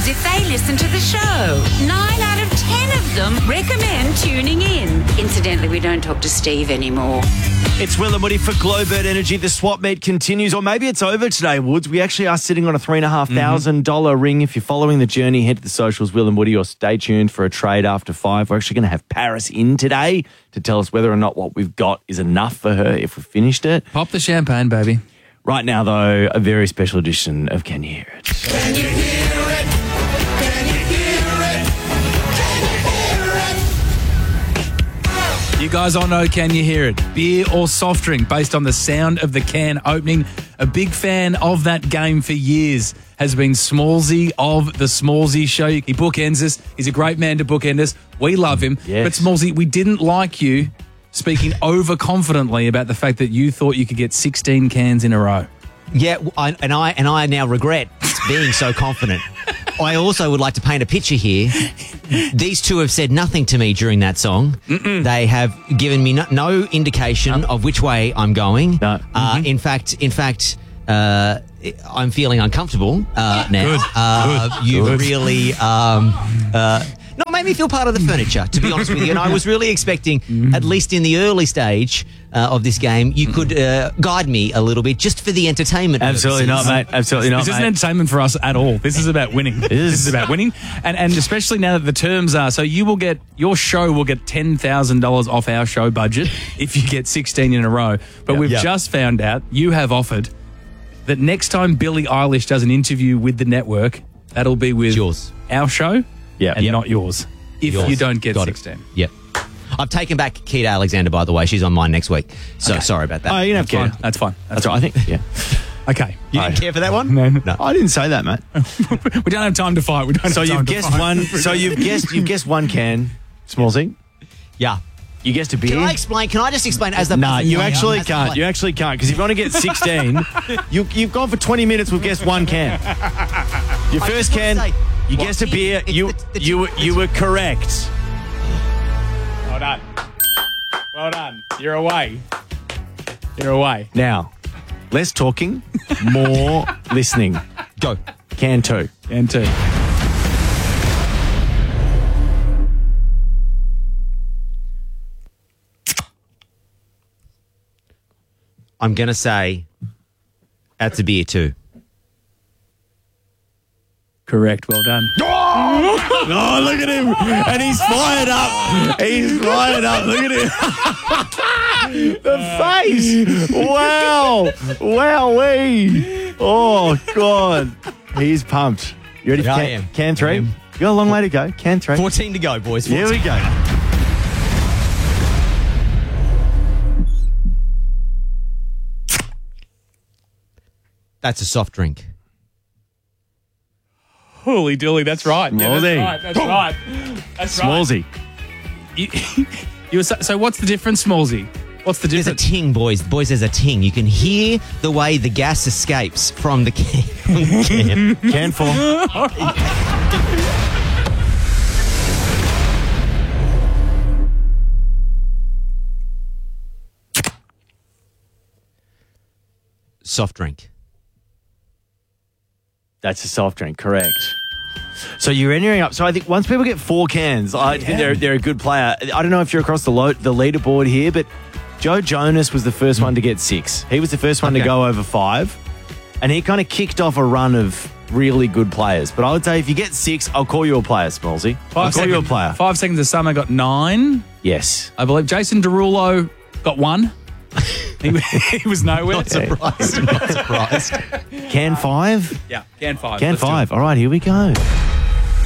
if they listen to the show. 9 out of 10 of them recommend tuning in. Incidentally, we don't talk to Steve anymore. It's Will and Woody for Glowbird Energy. The swap meet continues, or maybe it's over today, Woods. We actually are sitting on a $3,500 ring. If you're following the journey, head to the socials, Will and Woody, or stay tuned for a trade after 5. We're actually going to have Paris in today to tell us whether or not what we've got is enough for her if we finished it. Pop the champagne, baby. Right now, though, a very special edition of Can You Hear It? Can you hear it? Can you hear it? Can you hear it? You guys all know Can You Hear It? Beer or soft drink based on the sound of the can opening. A big fan of that game for years has been Smallsy of the Smallsy Show. He bookends us. He's a great man to bookend us. We love him. Yes. But Smallsy, we didn't like you speaking overconfidently about the fact that you thought you could get 16 cans in a row. Yeah, I now regret being so confident. I also would like to paint a picture here. These two have said nothing to me during that song. They have given me no indication of which way I'm going. No. In fact, I'm feeling uncomfortable now. You really not made me feel part of the furniture, to be honest with you. And I was really expecting, at least in the early stage of this game, you could guide me a little bit just for the entertainment Absolutely not, purposes. mate. Absolutely not, This isn't mate. entertainment for us at all. This is about winning. This is about winning. And especially now that the terms are, so your show will get $10,000 off our show budget if you get 16 in a row. But we've just found out, you have offered that next time Billie Eilish does an interview with the network, that'll be with yours. Our show and Yep. not yours. If you don't get Got 16. It. Yep. I've taken back Keita Alexander, by the way. She's on mine next week. So sorry about that. Oh, you don't That's fine. care. That's fine. That's right, I think. Yeah. Okay. You didn't care for that one? No. I didn't say that, mate. We don't have time to fight. We don't So have time you've to guessed fight. one. So you've guessed one can, Smallsy. Yeah. You guessed a beer. Can I explain? Can I just explain as the No, person you going actually as the can't. player? You actually can't, because if you want to get 16, you've gone for 20 minutes. We've guessed one can. Your first just wanna can, say, you what? guessed a beer. It's You were correct. Well done. Well done. You're away. You're away. Now, less talking, more listening. Go. Can 2. And two. I'm going to say that's a beer too. Correct. Well done. Oh, look at him. And he's fired up. He's fired up. Look at him. The face. Wow. Wowee. Oh, God. He's pumped. You ready for Yeah, I can, am. can 3? I am. You got a long way to go. Can 3. 14 to go, boys. Here we go. That's a soft drink. Holy dooly. That's right. Smallsy. That's right. That's right. Smallsy. So what's the difference, Smallsy? What's the There's a difference? ting, boys. Boys, there's a ting. You can hear the way the gas escapes from the can. Can 4. Soft drink. That's a soft drink, correct. So you're entering up. So I think once people get 4 cans, I think they're a good player. I don't know if you're across the leaderboard here, but Joe Jonas was the first one to get 6. He was the first one to go over 5. And he kind of kicked off a run of really good players. But I would say if you get 6, I'll call you a player, Smallsy. I'll call you a player. 5 seconds of summer got 9. Yes. I believe Jason Derulo got 1. He was nowhere. Not surprised. Not surprised. Can 5? Yeah, can 5. Can Let's do it. 5. All right, here we go.